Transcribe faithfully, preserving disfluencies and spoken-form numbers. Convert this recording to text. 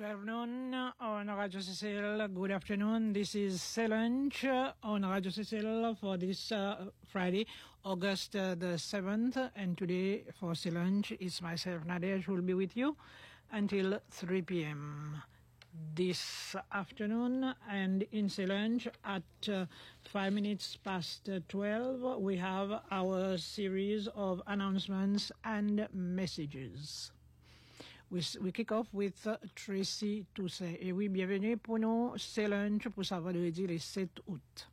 twelve noon on Radio Cecil. Good afternoon. This is Lunch on Radio Cecil for this uh, Friday, August uh, the seventh. And today for Lunch is myself, Nadia, who will be with you until three p.m. this afternoon. And in Lunch at uh, five minutes past twelve, we have our series of announcements and messages. We, we kick off with uh, Tracy Toussaint. Et oui, bienvenue pour nous, c'est lunch pour ce vendredi le sept août.